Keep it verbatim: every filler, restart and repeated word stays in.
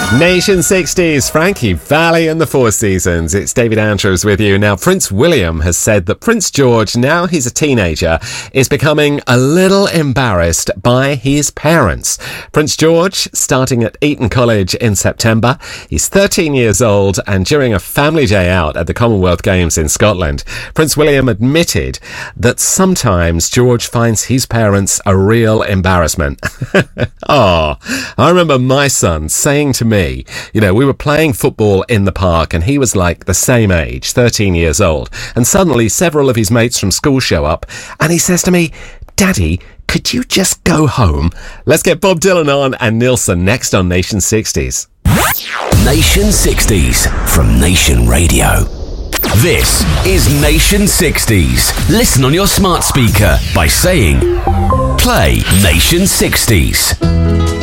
Nation sixties, Frankie Valli and the Four Seasons. It's David Andrews with you. Now, Prince William has said that Prince George, now he's a teenager, is becoming a little embarrassed by his parents. Prince George, starting at Eton College in September. He's thirteen years old, and during a family day out at the Commonwealth Games in Scotland, Prince William admitted that sometimes George finds his parents a real embarrassment. Oh, I remember my son saying to me, you know, we were playing football in the park and he was like the same age, thirteen years old. And suddenly several of his mates from school show up and he says to me, "Daddy, could you just go home?" Let's get Bob Dylan on and Nilsson next on Nation sixties. Nation sixties from Nation Radio. This is Nation sixties. Listen on your smart speaker by saying, play Nation sixties.